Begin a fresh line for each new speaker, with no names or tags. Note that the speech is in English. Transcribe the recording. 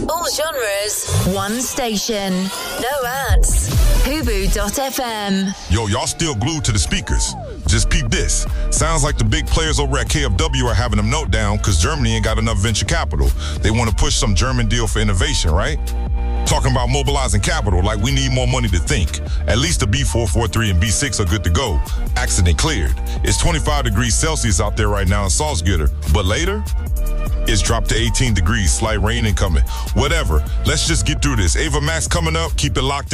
All genres, one station. No ads. Hubu.fm.
Yo, y'all still glued to the speakers. Just peep this. Sounds like the big players over at KFW are having them note down because Germany ain't got enough venture capital. They want to push some German deal for innovation, right? Talking about mobilizing capital like we need more money to think. At least the B443 and B6 are good to go. Accident cleared. It's 25 degrees Celsius out there right now in Salzgitter. But later, it's dropped to 18 degrees, slight rain incoming. Whatever. Let's just get through this. Ava Max coming up. Keep it locked in.